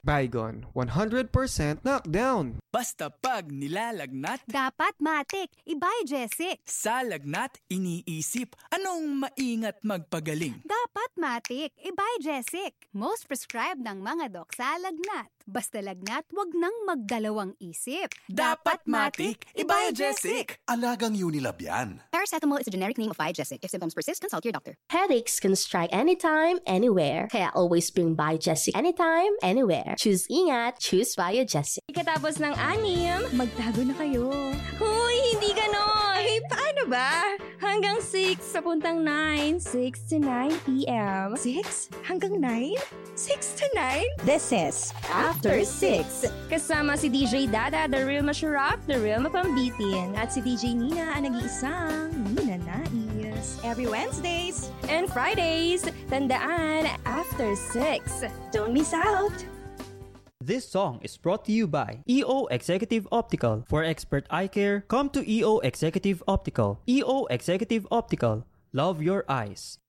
Baygon, 100% knockdown. Basta pag nilalagnat, dapat matik, Ibigesic. sa lagnat iniisip, anong maingat magpagaling? Dapat matik, Ibigesic. Most prescribed ng mga dok sa lagnat. Basta lagnat, wag nang magdalawang isip. Dapat matik, Ibigesic. Alagang Unilab yan. Paracetamol is a generic name of Ibigesic. If symptoms persist, consult your doctor. Headaches can strike anytime, anywhere. Kaya always bring Biogesic anytime, anywhere. Choose ingat, choose Biogesic. Ikatapos ng 6, Magtago na kayo. Hoy, hindi ganon! Hey, paano ba? Hanggang 6, papuntang 9, 6 to 9 p.m. 6 hanggang 9? 6 to 9? This is After 6. Kasama si DJ Dada, the real masharap, the real mapambitin. At si DJ Nina ang nag-iisang Nina Nais. Every Wednesdays And Fridays, tandaan, After 6. Don't miss out! This song is brought to you by EO Executive Optical. For expert eye care, come to EO Executive Optical. EO Executive Optical. Love your eyes.